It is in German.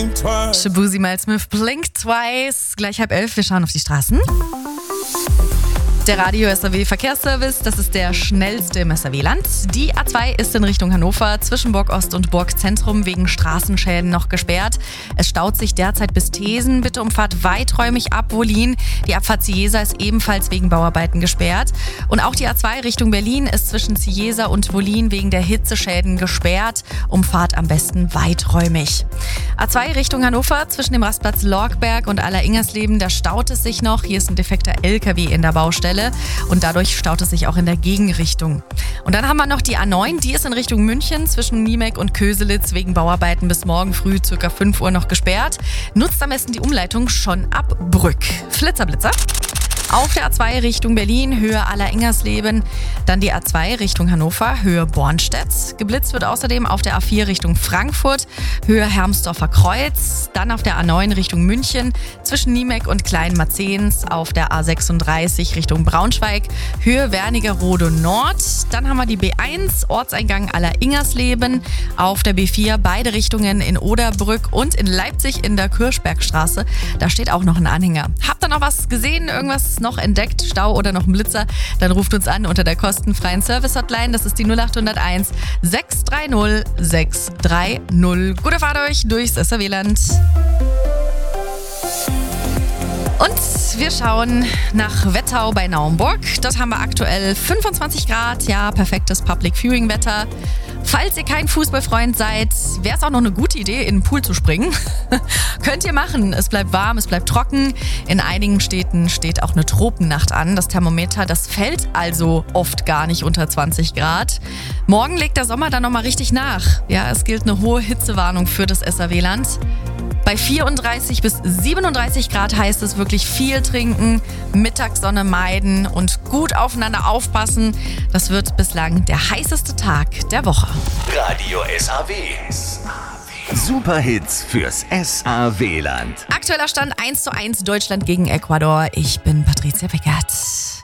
Shabuzi Miles Smith, Blink Twice. Gleich 10:30, wir schauen auf die Straßen. Der Radio-SAW-Verkehrsservice, das ist der schnellste im SAW-Land. Die A2 ist in Richtung Hannover zwischen Burg Ost und Burg Zentrum wegen Straßenschäden noch gesperrt. Es staut sich derzeit bis Thesen. Bitte umfahrt weiträumig ab Wollin. Die Abfahrt Cieza ist ebenfalls wegen Bauarbeiten gesperrt. Und auch die A2 Richtung Berlin ist zwischen Cieza und Wollin wegen der Hitzeschäden gesperrt. Umfahrt am besten weiträumig. A2 Richtung Hannover zwischen dem Rastplatz Lorkberg und Aller-Ingersleben, da staut es sich noch. Hier ist ein defekter LKW in der Baustelle. Und dadurch staut es sich auch in der Gegenrichtung. Und dann haben wir noch die A9, die ist in Richtung München zwischen Niemek und Köselitz wegen Bauarbeiten bis morgen früh ca. 5 Uhr noch gesperrt. Nutzt am besten die Umleitung schon ab Brück. Flitzer. Auf der A2 Richtung Berlin, Höhe Aller-Ingersleben. Dann die A2 Richtung Hannover, Höhe Bornstedt. Geblitzt wird außerdem auf der A4 Richtung Frankfurt, Höhe Hermsdorfer Kreuz. Dann auf der A9 Richtung München, zwischen Niemek und Kleinmarzens. Auf der A36 Richtung Braunschweig, Höhe Wernigerode Nord. Dann haben wir die B1, Ortseingang Aller-Ingersleben. Auf der B4 beide Richtungen in Oderbrück und in Leipzig in der Kirchbergstraße. Da steht auch noch ein Anhänger. Habt ihr noch was gesehen, irgendwas noch entdeckt, Stau oder noch ein Blitzer, dann ruft uns an unter der kostenfreien Service-Hotline. Das ist die 0801 630 630. Gute Fahrt euch durchs SAW-Land. Und wir schauen nach Wettau bei Naumburg. Dort haben wir aktuell 25 Grad, ja, perfektes Public Viewing Wetter. Falls ihr kein Fußballfreund seid, wäre es auch noch eine gute Idee, in den Pool zu springen. Könnt ihr machen. Es bleibt warm, es bleibt trocken. In einigen Städten steht auch eine Tropennacht an. Das Thermometer, das fällt also oft gar nicht unter 20 Grad. Morgen legt der Sommer dann nochmal richtig nach. Ja, es gilt eine hohe Hitzewarnung für das SAW-Land. Bei 34 bis 37 Grad heißt es wirklich viel trinken, Mittagssonne meiden und gut aufeinander aufpassen. Das wird bislang der heißeste Tag der Woche. Radio SAW. Superhits fürs SAW-Land. Aktueller Stand 1:1 Deutschland gegen Ecuador. Ich bin Patricia Pickert.